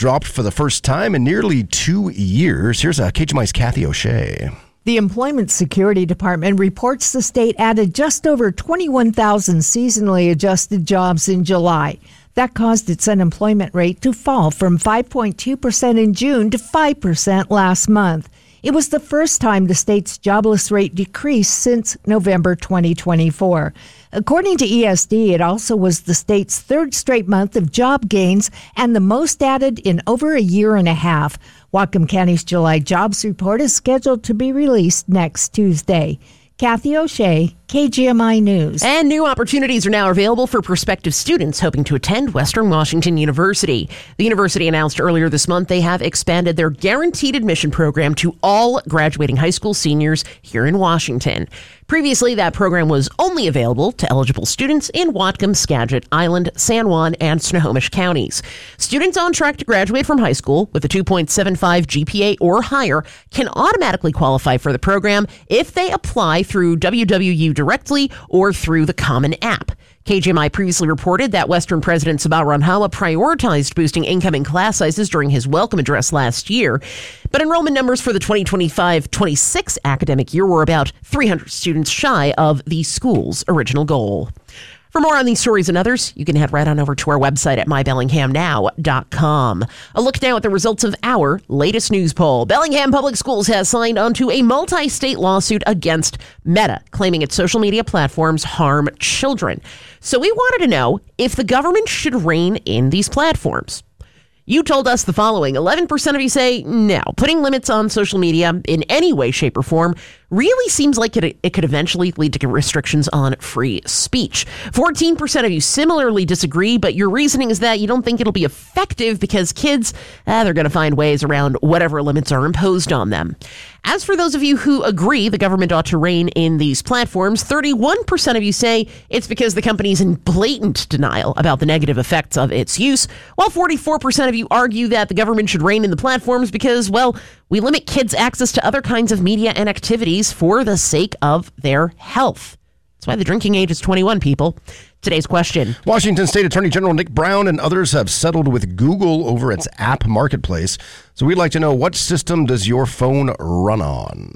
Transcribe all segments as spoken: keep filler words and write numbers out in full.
dropped for the first time in nearly two years. Here's uh, K G M I's Kathy O'Shea. The Employment Security Department reports the state added just over twenty-one thousand seasonally adjusted jobs in July. That caused its unemployment rate to fall from five point two percent in June to five percent last month. It was the first time the state's jobless rate decreased since November twenty twenty-four. According to E S D, it also was the state's third straight month of job gains and the most added in over a year and a half. Whatcom County's July jobs report is scheduled to be released next Tuesday. Kathy O'Shea, K G M I News. And new opportunities are now available for prospective students hoping to attend Western Washington University. The university announced earlier this month they have expanded their guaranteed admission program to all graduating high school seniors here in Washington. Previously, that program was only available to eligible students in Whatcom, Skagit, Island, San Juan, and Snohomish counties. Students on track to graduate from high school with a two point seven five G P A or higher can automatically qualify for the program if they apply through W W U directly or through the Common App. K G M I previously reported that Western President Sabah Ranhawa prioritized boosting incoming class sizes during his welcome address last year. But enrollment numbers for the twenty twenty-five twenty-six academic year were about three hundred students shy of the school's original goal. For more on these stories and others, you can head right on over to our website at my bellingham now dot com. A look now at the results of our latest news poll. Bellingham Public Schools has signed onto a multi-state lawsuit against Meta, claiming its social media platforms harm children. So we wanted to know if the government should rein in these platforms. You told us the following. eleven percent of you say no. Putting limits on social media in any way, shape, or form really seems like it, it could eventually lead to restrictions on free speech. fourteen percent of you similarly disagree, but your reasoning is that you don't think it'll be effective because kids, eh, they're going to find ways around whatever limits are imposed on them. As for those of you who agree the government ought to rein in these platforms, thirty-one percent of you say it's because the company's in blatant denial about the negative effects of its use, while forty-four percent of you argue that the government should rein in the platforms because, well, we limit kids' access to other kinds of media and activities for the sake of their health. That's why the drinking age is twenty-one, people. Today's question. Washington State Attorney General Nick Brown and others have settled with Google over its app marketplace. So we'd like to know, what system does your phone run on?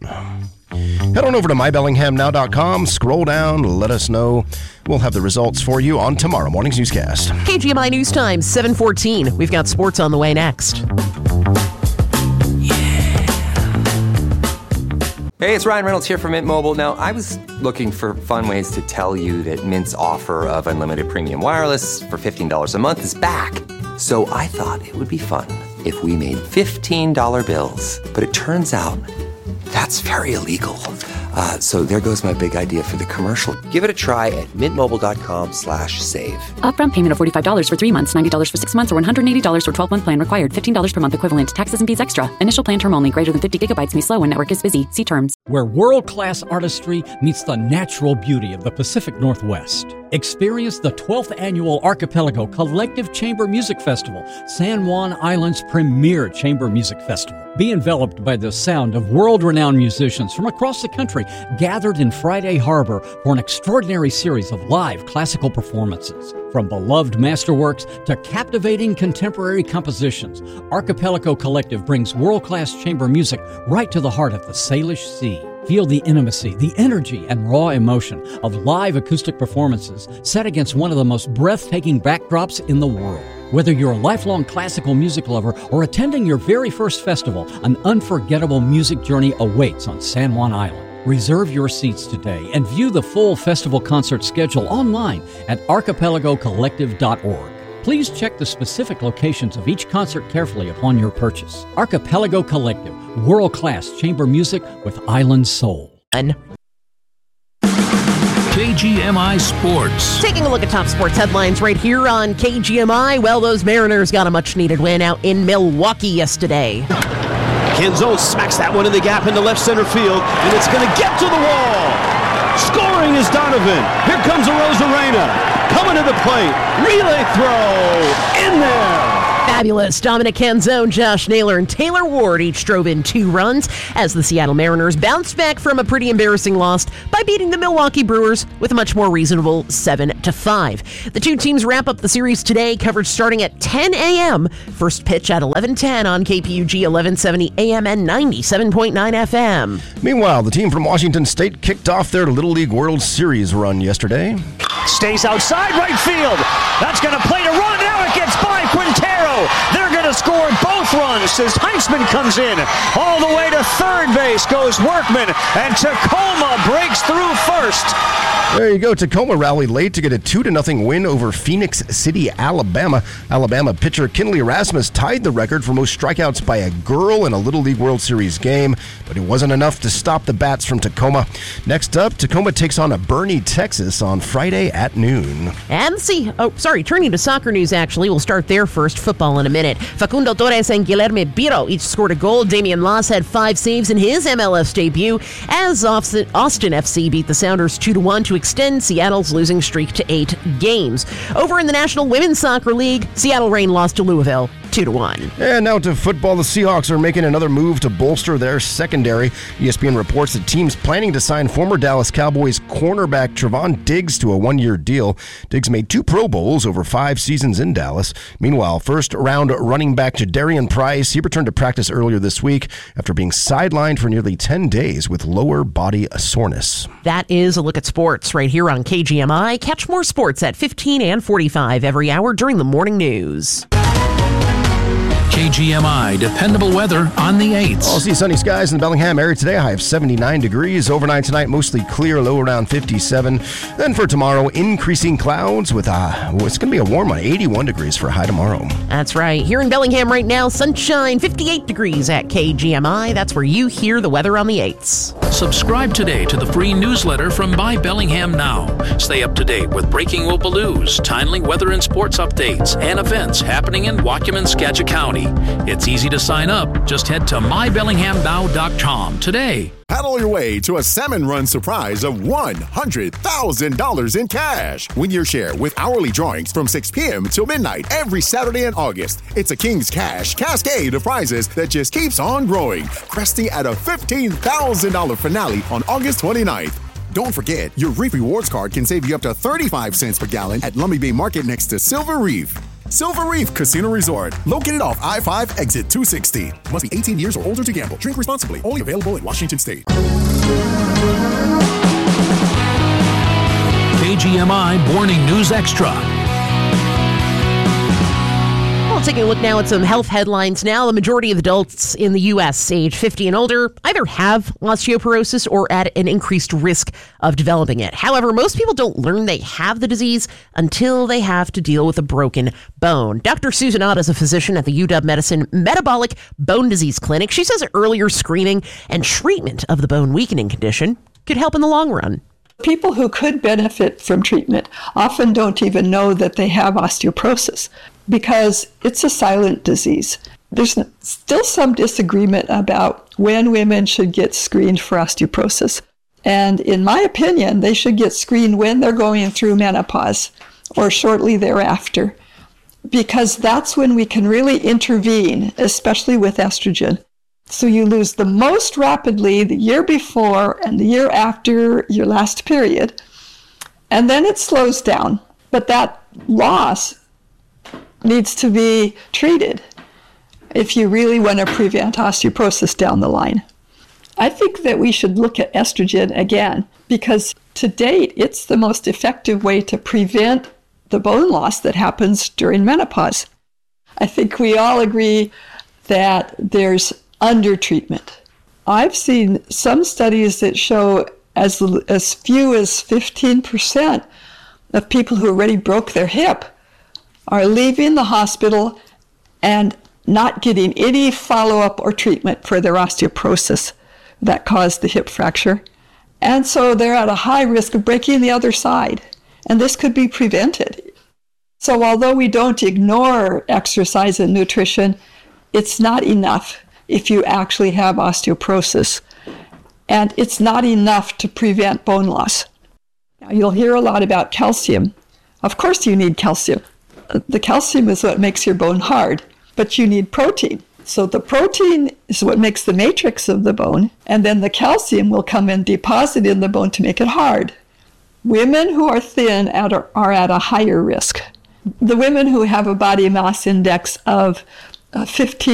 Head on over to my bellingham now dot com, scroll down, let us know. We'll have the results for you on tomorrow morning's newscast. K G M I News Time, seven fourteen. We've got sports on the way next. Hey, it's Ryan Reynolds here from Mint Mobile. Now, I was looking for fun ways to tell you that Mint's offer of unlimited premium wireless for fifteen dollars a month is back. So I thought it would be fun if we made fifteen dollar bills. But it turns out that's very illegal. Uh, so there goes my big idea for the commercial. Give it a try at mintmobile.com slash save. Upfront payment of forty-five dollars for three months, ninety dollars for six months, or one hundred eighty dollars for twelve-month plan required. fifteen dollars per month equivalent. Taxes and fees extra. Initial plan term only. Greater than fifty gigabytes may slow when network is busy. See terms. Where world-class artistry meets the natural beauty of the Pacific Northwest. Experience the twelfth Annual Archipelago Collective Chamber Music Festival, San Juan Island's premier chamber music festival. Be enveloped by the sound of world-renowned musicians from across the country gathered in Friday Harbor for an extraordinary series of live classical performances. From beloved masterworks to captivating contemporary compositions, Archipelago Collective brings world-class chamber music right to the heart of the Salish Sea. Feel the intimacy, the energy, and raw emotion of live acoustic performances set against one of the most breathtaking backdrops in the world. Whether you're a lifelong classical music lover or attending your very first festival, an unforgettable music journey awaits on San Juan Island. Reserve your seats today and view the full festival concert schedule online at archipelago collective dot org. Please check the specific locations of each concert carefully upon your purchase. Archipelago Collective, world-class chamber music with island soul. K G M I Sports. Taking a look at top sports headlines right here on K G M I. Well, those Mariners got a much-needed win out in Milwaukee yesterday. Kenzo smacks that one in the gap into left center field, and it's going to get to the wall. Scoring is Donovan. Here comes Arozarena. Coming to the plate. Relay throw. In there. Fabulous. Dominic Canzone, Josh Naylor, and Taylor Ward each drove in two runs as the Seattle Mariners bounced back from a pretty embarrassing loss by beating the Milwaukee Brewers with a much more reasonable seven to five. The two teams wrap up the series today, coverage starting at ten a.m. First pitch at eleven ten on K P U G eleven seventy A M and ninety-seven point nine F M. Meanwhile, the team from Washington State kicked off their Little League World Series run yesterday. Stays outside right field. That's going to play to run. Now it gets by Quintero. They're going to score both runs as Heinzman comes in. All the way to third base goes Workman, and Tacoma breaks through first. There you go. Tacoma rallied late to get a two to nothing win over Phoenix City, Alabama. Alabama pitcher Kinley Erasmus tied the record for most strikeouts by a girl in a Little League World Series game, but it wasn't enough to stop the bats from Tacoma. Next up, Tacoma takes on a Bernie, Texas on Friday at noon. And see, oh, sorry, turning to soccer news, actually. We'll start there first. Football in a minute. Facundo Torres and Guilherme Biro each scored a goal. Damian Loss had five saves in his M L S debut as Austin F C beat the Sounders two to one to extend Seattle's losing streak to eight games. Over in the National Women's Soccer League, Seattle Reign lost to Louisville two to one. And now to football. The Seahawks are making another move to bolster their secondary. E S P N reports that teams planning to sign former Dallas Cowboys cornerback Trevon Diggs to a one-year deal. Diggs made two Pro Bowls over five seasons in Dallas. Meanwhile, first-round running back Jadarian Price, he returned to practice earlier this week after being sidelined for nearly ten days with lower body soreness. That is a look at sports right here on K G M I. Catch more sports at fifteen and forty-five every hour during the morning news. K G M I dependable weather on the eights. I'll see sunny skies in the Bellingham area today. High of seventy-nine degrees. Overnight tonight, mostly clear, low around fifty-seven. Then for tomorrow, increasing clouds with uh, it's going to be a warm one, eighty-one degrees for a high tomorrow. That's right. Here in Bellingham right now, sunshine, fifty-eight degrees at K G M I. That's where you hear the weather on the eights. Subscribe today to the free newsletter from Buy Bellingham Now. Stay up to date with breaking Whoopaloos, timely weather and sports updates, and events happening in Waukegan, Skagit County. It's easy to sign up. Just head to my bellingham now dot com today. Paddle your way to a Salmon Run surprise of one hundred thousand dollars in cash. Win your share with hourly drawings from six p.m. till midnight every Saturday in August. It's a King's Cash cascade of prizes that just keeps on growing, cresting at a fifteen thousand dollars finale on August twenty-ninth. Don't forget, your Reef Rewards card can save you up to thirty-five cents per gallon at Lummi Bay Market next to Silver Reef. Silver Reef Casino Resort, located off I five, exit two sixty. Must be eighteen years or older to gamble. Drink responsibly. Only available in Washington State. K G M I Morning News Extra. Well, taking a look now at some health headlines now. The majority of adults in the U S age fifty and older either have osteoporosis or at an increased risk of developing it. However, most people don't learn they have the disease until they have to deal with a broken bone. Doctor Susan Ott is a physician at the U W Medicine Metabolic Bone Disease Clinic. She says earlier screening and treatment of the bone weakening condition could help in the long run. People who could benefit from treatment often don't even know that they have osteoporosis because it's a silent disease. There's still some disagreement about when women should get screened for osteoporosis. And in my opinion, they should get screened when they're going through menopause or shortly thereafter, because that's when we can really intervene, especially with estrogen. So you lose the most rapidly the year before and the year after your last period, and then it slows down. But that loss needs to be treated if you really want to prevent osteoporosis down the line. I think that we should look at estrogen again, because to date, it's the most effective way to prevent the bone loss that happens during menopause. I think we all agree that there's undertreatment. I've seen some studies that show as, as few as fifteen percent of people who already broke their hip are leaving the hospital and not getting any follow-up or treatment for their osteoporosis that caused the hip fracture. And so they're at a high risk of breaking the other side. And this could be prevented. So although we don't ignore exercise and nutrition, it's not enough if you actually have osteoporosis. And it's not enough to prevent bone loss. Now, you'll hear a lot about calcium. Of course you need calcium. The calcium is what makes your bone hard. but you need protein. So the protein is what makes the matrix of the bone, and then the calcium will come and deposit in the bone to make it hard. Women who are thin are at a higher risk. The women who have a body mass index of fifteen